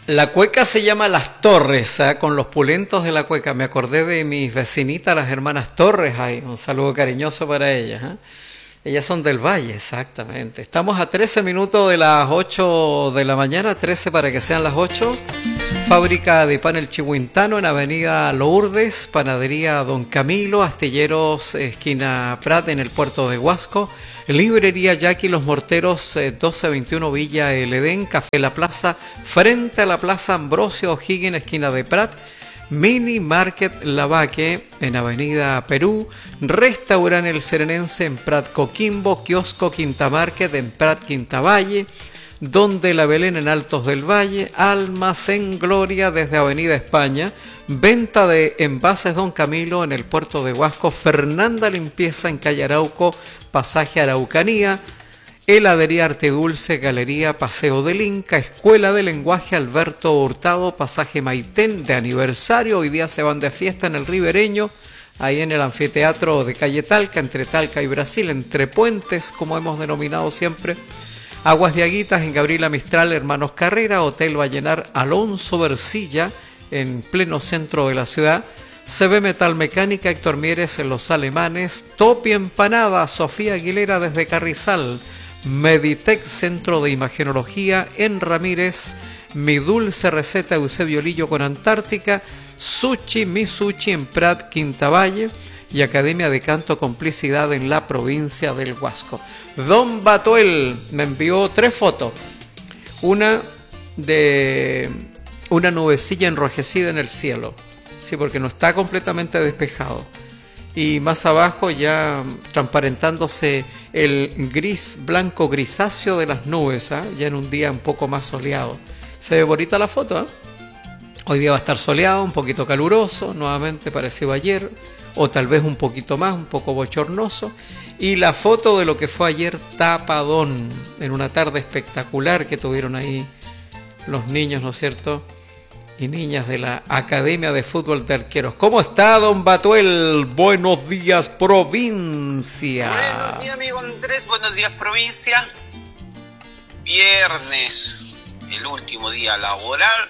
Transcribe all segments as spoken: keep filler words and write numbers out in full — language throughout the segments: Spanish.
La cueca se llama Las Torres, ¿eh? Con los pulentos de la cueca. Me acordé de mis vecinitas, las hermanas Torres. Ay, un saludo cariñoso para ellas. ¿eh? Ellas son del Valle, exactamente. Estamos a trece minutos de las ocho de la mañana, trece para que sean las ocho. Fábrica de pan El Chihuintano en Avenida Lourdes, Panadería Don Camilo, Astilleros, esquina Prat en el puerto de Huasco. Librería Jackie Los Morteros, eh, doce veintiuno Villa El Edén, Café La Plaza, frente a la Plaza Ambrosio O'Higgins, esquina de Prat. Mini Market Lavaque en Avenida Perú, Restaurante El Serenense en Prat Coquimbo, Kiosco Quinta Market en Prat Quinta Valle, Donde la Belén en Altos del Valle, Almacén Gloria desde Avenida España, venta de envases Don Camilo en el puerto de Huasco, Fernanda Limpieza en calle Arauco, pasaje Araucanía, Heladería Arte Dulce, Galería Paseo del Inca, Escuela de Lenguaje Alberto Hurtado, pasaje Maitén de aniversario. Hoy día se van de fiesta en el Ribereño, ahí en el anfiteatro de calle Talca, entre Talca y Brasil, entre puentes, como hemos denominado siempre. Aguas de Aguitas en Gabriela Mistral, Hermanos Carrera, Hotel Vallenar Alonso Versilla, en pleno centro de la ciudad. C B Metal Mecánica, Héctor Mieres en Los Alemanes, Topi Empanada, Sofía Aguilera desde Carrizal, Meditec Centro de Imagenología en Ramírez, Mi Dulce Receta Eusebio Lillo con Antártica, Sushi Mi Sushi en Prat Quinta Valle y Academia de Canto Complicidad en la provincia del Huasco. Don Batuel me envió tres fotos, una de una nubecilla enrojecida en el cielo, sí, porque no está completamente despejado. Y más abajo ya transparentándose el gris, blanco grisáceo de las nubes, ¿eh? Ya en un día un poco más soleado. Se ve bonita la foto, ¿eh? Hoy día va a estar soleado, un poquito caluroso, nuevamente parecido a ayer, o tal vez un poquito más, un poco bochornoso. Y la foto de lo que fue ayer tapadón, en una tarde espectacular que tuvieron ahí los niños, ¿no es cierto?, y niñas de la Academia de Fútbol de Arqueros. ¿Cómo está, don Batuel? Buenos días, provincia. Buenos días, amigo Andrés. Buenos días, provincia. Viernes, el último día laboral.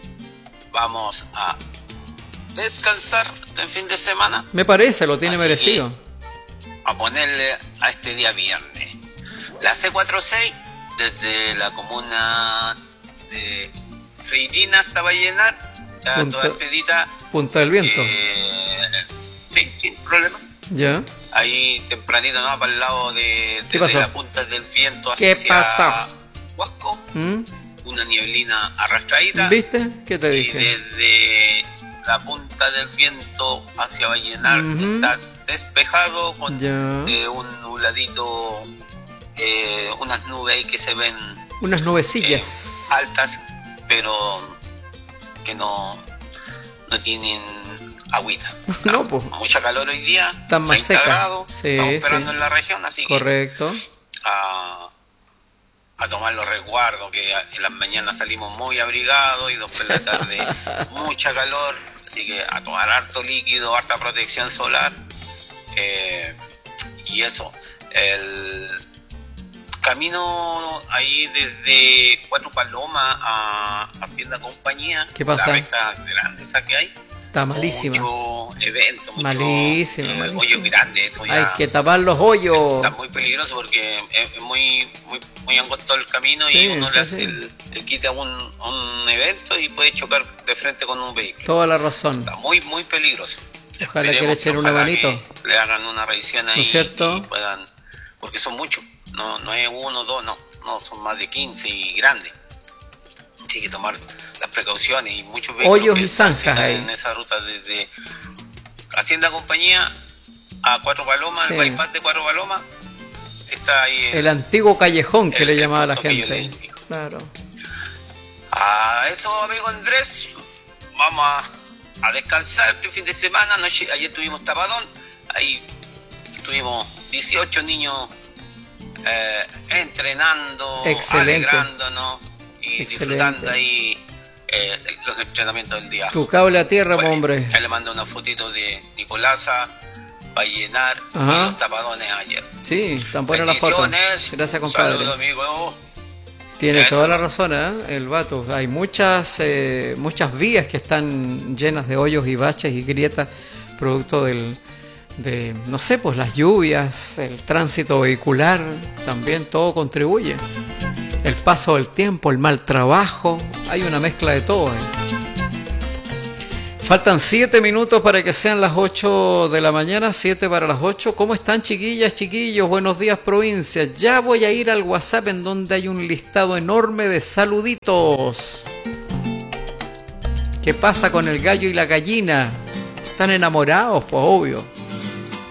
Vamos a descansar este fin de semana. Me parece, lo tiene Así merecido. A ponerle a este día viernes. La C cuarenta y seis, desde la comuna de Freirina hasta Vallenar, ya Punta, toda expedita. Punta del Viento. Eh, sí, sin problema. Ya. Ahí tempranito, ¿no? Para el lado de, ¿Qué desde pasó? la Punta del Viento hacia ¿Qué pasó? Huasco. ¿Mm? Una nieblina arrastradita. ¿Viste? ¿Qué te Y dije? desde la Punta del Viento hacia Vallenar Uh-huh. está despejado con Ya. eh, un nubladito, eh, unas nubes ahí que se ven Unas nubecillas. eh, altas, pero que no, no tienen agüita. No, pues. Mucha calor hoy día, Están más treinta secas. grados, Sí, estamos esperando sí. en la región, así Correcto. que a, a tomar los resguardos, que en las mañanas salimos muy abrigados y después en la tarde mucha calor, así que a tomar harto líquido, harta protección solar, eh, y eso, el camino ahí desde Cuatro Palomas a Hacienda Compañía. ¿Qué pasa? La recta grande esa que hay. Está malísima. Mucho evento, mucho Malísima, eh, malísima. hoyo grande, eso ya. Hay que tapar los hoyos. Está muy peligroso porque es, es muy, muy, muy angosto el camino y Sí, uno sí, le hace sí. el, el quite a un, a un evento y puede chocar de frente con un vehículo. Toda la razón. Está muy, muy peligroso. Ojalá que le Esperemos echen un ojalá abanito. que le hagan una revisión ahí. ¿No es cierto? Y puedan, porque son muchos, no, no es uno, dos, no, no, son más de quince y grandes. Hay que tomar las precauciones y muchos vehículos Hoyos que y zanjas transitan ahí. en esa ruta desde Hacienda Compañía a Cuatro Palomas, Sí. el bypass de Cuatro Palomas está ahí El antiguo callejón que el- le el llamaba a la punto que yo le gente. indico. Claro. A eso, amigo Andrés, vamos a, a descansar este fin de semana. Noche, ayer tuvimos tapadón, ahí tuvimos dieciocho niños eh, entrenando, Excelente. alegrándonos y Excelente. disfrutando ahí eh, el, los entrenamientos del día. Tu cable a tierra, Bueno, hombre. ya le mando una fotito de Nicolasa, Vallenar Ajá. y los tapadones ayer. Sí, tan buena la foto. Bendiciones. Gracias, Un compadre. saludo, amigo. Tiene toda la razón, ¿eh? El Vato. Hay muchas, eh, muchas vías que están llenas de hoyos y baches y grietas, producto del, de, no sé, pues las lluvias, el tránsito vehicular, también todo contribuye. El paso del tiempo, el mal trabajo, hay una mezcla de todo, ¿eh? Faltan siete minutos para que sean las ocho de la mañana, siete para las ocho. ¿Cómo están, chiquillas, chiquillos? Buenos días, provincia. Ya voy a ir al WhatsApp en donde hay un listado enorme de saluditos. ¿Qué pasa con el gallo y la gallina? ¿Están enamorados? Pues obvio.